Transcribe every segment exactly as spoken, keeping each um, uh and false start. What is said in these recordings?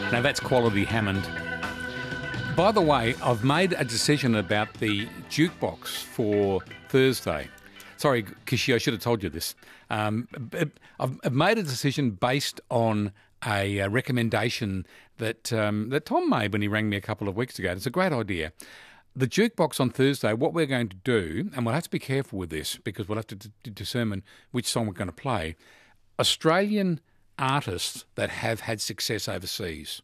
Now that's quality Hammond. By the way, I've made a decision about the jukebox for Thursday. Sorry, Kishi, I should have told you this. Um, I've, I've made a decision based on a, a recommendation that um, that Tom made when he rang me a couple of weeks ago. It's a great idea. The jukebox on Thursday, what we're going to do, and we'll have to be careful with this because we'll have to d- determine which song we're going to play, Australian artists that have had success overseas.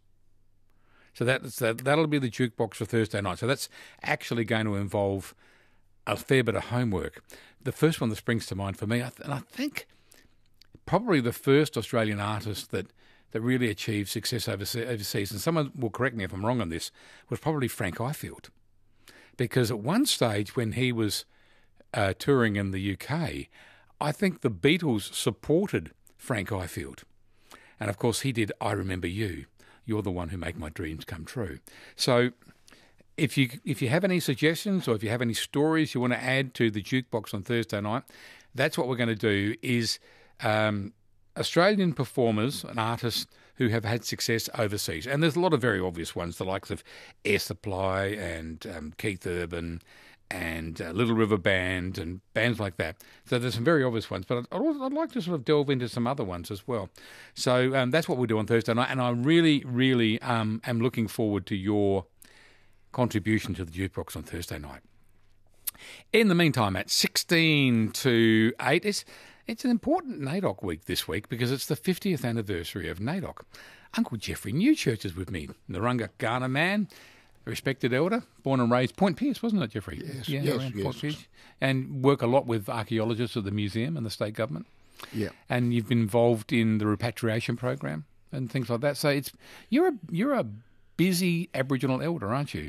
So that's, that, that'll be the jukebox for Thursday night. So that's actually going to involve a fair bit of homework. The first one that springs to mind for me, and I think probably the first Australian artist that, that really achieved success overseas, and someone will correct me if I'm wrong on this, was probably Frank Ifield. Because at one stage when he was uh, touring in the U K, I think the Beatles supported Frank Ifield. And of course he did I Remember You. You're the one who make my dreams come true. So if you if you have any suggestions or if you have any stories you want to add to the jukebox on Thursday night, that's what we're going to do is um, Australian performers and artists who have had success overseas. And there's a lot of very obvious ones, the likes of Air Supply and um, Keith Urban and uh, Little River Band and bands like that. So there's some very obvious ones, but I'd, I'd like to sort of delve into some other ones as well. So um, that's what we'll do on Thursday night, and I really, really um, am looking forward to your contribution to the jukebox on Thursday night. In the meantime, at sixteen to eight, it's, it's an important NAIDOC week this week because it's the fiftieth anniversary of NAIDOC. Uncle Jeffrey Newchurch is with me, Narungga Kaurna man, a respected elder, born and raised Point Pearce, wasn't it, Jeffrey? Yes, yeah, yes, around yes. Point Pearce. And work a lot with archaeologists of the museum and the state government. Yeah. And you've been involved in the repatriation program and things like that. So it's you're a you're a busy Aboriginal elder, aren't you?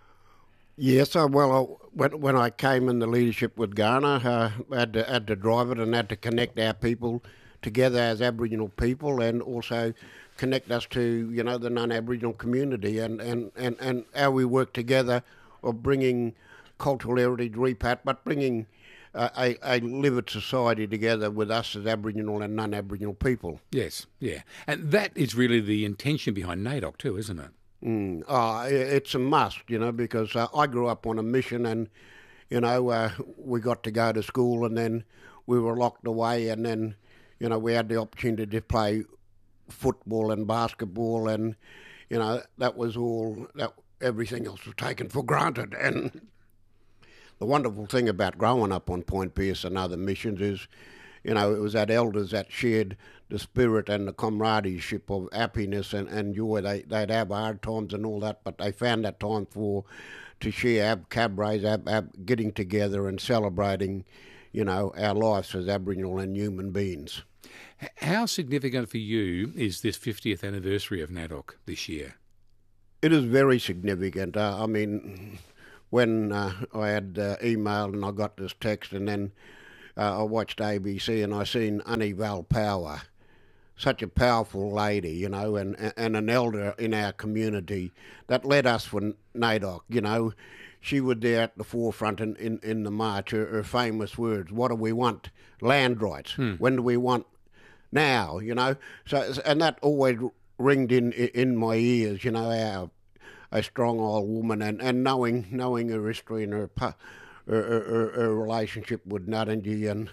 Yes, I, well, I, when when I came in the leadership with Ghana, uh, I had to, had to drive it and had to connect our people together as Aboriginal people and also connect us to, you know, the non-Aboriginal community and, and, and, and how we work together of bringing cultural heritage repat, but bringing uh, a, a lived society together with us as Aboriginal and non-Aboriginal people. Yes, yeah. And that is really the intention behind NAIDOC too, isn't it? Mm. Oh, it's a must, you know, because uh, I grew up on a mission and, you know, uh, we got to go to school and then we were locked away and then, you know, we had the opportunity to play football and basketball and, you know, that was all, that everything else was taken for granted. And the wonderful thing about growing up on Point Pearce and other missions is, you know, it was that elders that shared the spirit and the comradeship of happiness and, and joy. They, they'd have hard times and all that, but they found that time for to share, have cabarets, have, have getting together and celebrating, you know, our lives as Aboriginal and human beings. How significant for you is this fiftieth anniversary of NAIDOC this year? It is very significant. Uh, I mean, when uh, I had uh, emailed and I got this text and then uh, I watched A B C and I seen Annie Valpower, such a powerful lady, you know, and, and an elder in our community that led us for NAIDOC, you know. She was there at the forefront in, in, in the march, her, her famous words, what do we want? Land rights. Hmm. When do we want? Now, you know. So, and that always ringed in in my ears, you know, our, a strong old woman and, and knowing knowing her history and her, her, her, her relationship with Nudgee and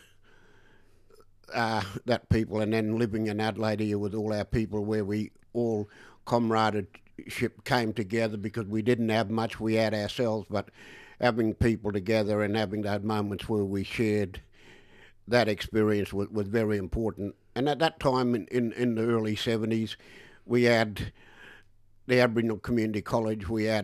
uh, that people, and then living in Adelaide here with all our people where we all comradeship came together because we didn't have much, we had ourselves, but having people together and having those moments where we shared that experience was, was very important. And at that time in, in, in the early seventies, we had the Aboriginal Community College, we had